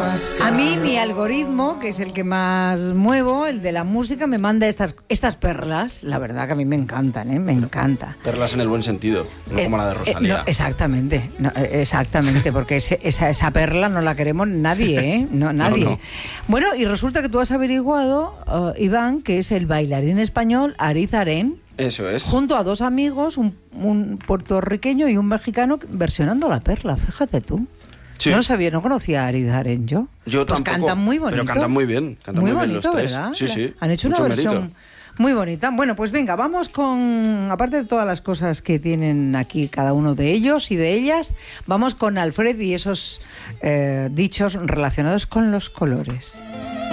A mí mi algoritmo, que es el que más muevo, el de la música, me manda estas perlas. La verdad que a mí me encantan, me encanta. Perlas en el buen sentido, no como la de Rosalía. No, exactamente, porque esa perla no la queremos nadie, no, nadie. No. Bueno, y resulta que tú has averiguado, Iván, que es el bailarín español Ariz Arén. Eso es. Junto a dos amigos, un puertorriqueño y un mexicano, versionando la perla, fíjate tú. Sí. Yo no sabía, no conocía a Ariz Arén yo. Yo pues tampoco. Cantan muy bonito. Pero cantan muy bien. Cantan muy muy bien bonito, los tres. ¿verdad? Sí. Han hecho Mucho una versión mérito. muy bonita. Bueno, pues venga, vamos con, aparte de todas las cosas que tienen aquí cada uno de ellos y de ellas, vamos con Alfred y esos dichos relacionados con los colores.